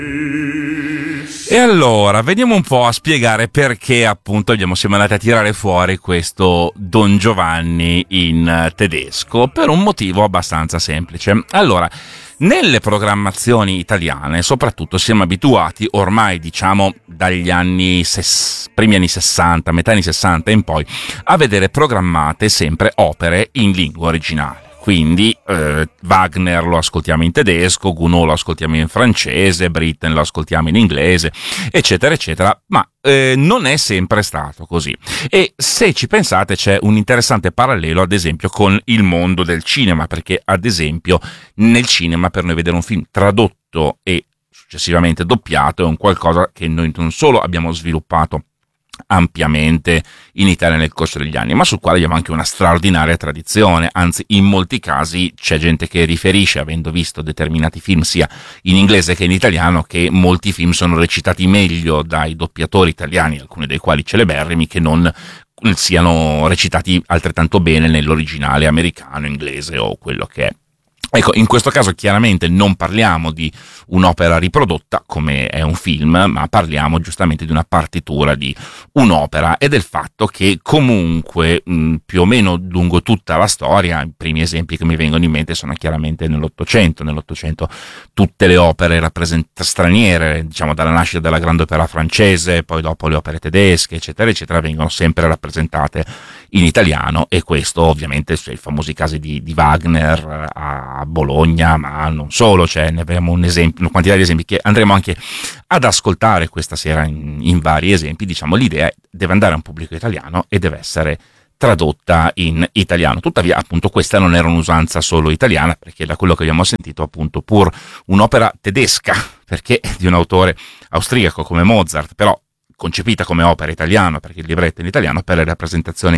E allora, veniamo un po' a spiegare perché appunto siamo andati a tirare fuori questo Don Giovanni in tedesco, per un motivo abbastanza semplice. Allora, nelle programmazioni italiane, soprattutto, siamo abituati ormai, diciamo, dagli primi anni 60, metà anni 60 in poi, a vedere programmate sempre opere in lingua originale. Quindi Wagner lo ascoltiamo in tedesco, Gounod lo ascoltiamo in francese, Britten lo ascoltiamo in inglese, eccetera, eccetera, ma non è sempre stato così. E se ci pensate c'è un interessante parallelo, ad esempio, con il mondo del cinema, perché, ad esempio, nel cinema per noi vedere un film tradotto e successivamente doppiato è un qualcosa che noi non solo abbiamo sviluppato ampiamente in Italia nel corso degli anni, ma sul quale abbiamo anche una straordinaria tradizione. Anzi, in molti casi c'è gente che riferisce, avendo visto determinati film sia in inglese che in italiano, che molti film sono recitati meglio dai doppiatori italiani, alcuni dei quali celeberrimi, che non siano recitati altrettanto bene nell'originale americano, inglese o quello che è. Ecco, in questo caso chiaramente non parliamo di un'opera riprodotta come è un film, ma parliamo giustamente di una partitura di un'opera e del fatto che comunque più o meno lungo tutta la storia, i primi esempi che mi vengono in mente sono chiaramente nell'Ottocento tutte le opere straniere, diciamo dalla nascita della grande opera francese, poi dopo le opere tedesche, eccetera, eccetera, vengono sempre rappresentate in italiano, e questo ovviamente, cioè, i famosi casi di Wagner a Bologna, ma non solo, cioè ne abbiamo una quantità di esempi che andremo anche ad ascoltare questa sera in vari esempi. Diciamo, l'idea deve andare a un pubblico italiano e deve essere tradotta in italiano. Tuttavia, appunto, questa non era un'usanza solo italiana, perché da quello che abbiamo sentito, appunto, pur un'opera tedesca, perché di un autore austriaco come Mozart, però concepita come opera italiana, perché il libretto è in italiano, per le rappresentazioni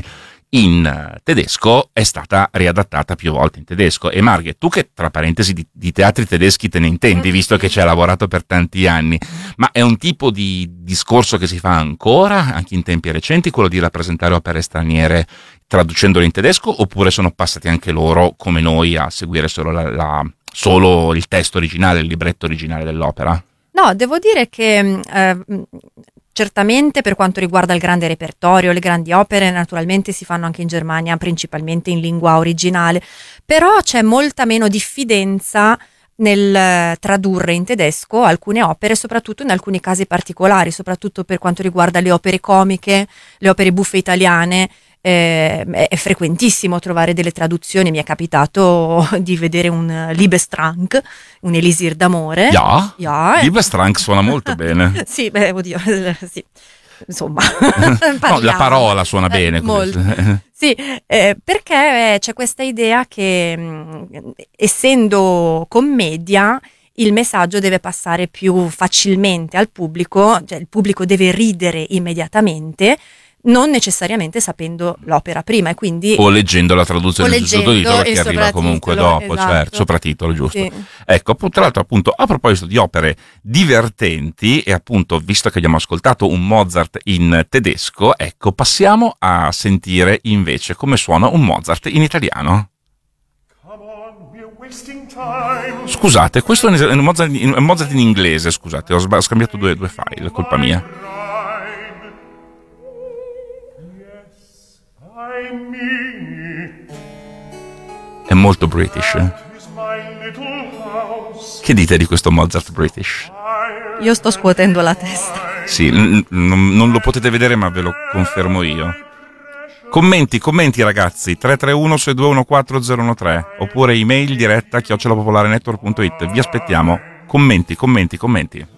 in tedesco è stata riadattata più volte in tedesco. E Marghe, tu che tra parentesi di teatri tedeschi te ne intendi, visto che ci hai lavorato per tanti anni, ma è un tipo di discorso che si fa ancora, anche in tempi recenti, quello di rappresentare opere straniere traducendole in tedesco, oppure sono passati anche loro, come noi, a seguire solo il testo originale, il libretto originale dell'opera? No, devo dire che certamente per quanto riguarda il grande repertorio, le grandi opere naturalmente si fanno anche in Germania, principalmente in lingua originale, però c'è molta meno diffidenza nel tradurre in tedesco alcune opere, soprattutto in alcuni casi particolari, soprattutto per quanto riguarda le opere comiche, le opere buffe italiane. È frequentissimo trovare delle traduzioni. Mi è capitato di vedere un Liebestrank, un elisir d'amore. Liebestrank suona molto bene. Sì, oddio, sì. Insomma, no, la parola suona bene. Molto. Sì, perché c'è questa idea che essendo commedia il messaggio deve passare più facilmente al pubblico, cioè il pubblico deve ridere immediatamente, non necessariamente sapendo l'opera prima, e quindi o leggendo la traduzione del sottotitolo che arriva comunque dopo, esatto. Certo, sopratitolo, giusto. Sì. Ecco, tra l'altro, appunto, a proposito di opere divertenti, e appunto, visto che abbiamo ascoltato un Mozart in tedesco, ecco, passiamo a sentire invece come suona un Mozart in italiano. Scusate, questo è un Mozart in inglese, scusate, ho scambiato due file, colpa mia. È molto British. Che dite di questo Mozart British? Io sto scuotendo la testa. Sì, non lo potete vedere, ma ve lo confermo io. Commenti ragazzi, 331-621-4013, oppure email diretta @popolarenetwork.it. Vi aspettiamo. Commenti.